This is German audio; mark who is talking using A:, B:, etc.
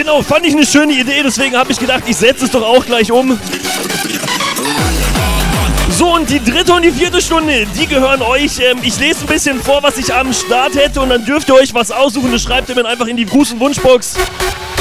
A: Genau, fand ich eine schöne Idee, deswegen habe ich gedacht, ich setze es doch auch gleich um. So, und die dritte und die vierte Stunde, die gehören euch. Ich lese ein bisschen vor, was ich am Start hätte und dann dürft ihr euch was aussuchen. Das schreibt ihr mir einfach in die Gruß- und Wunschbox.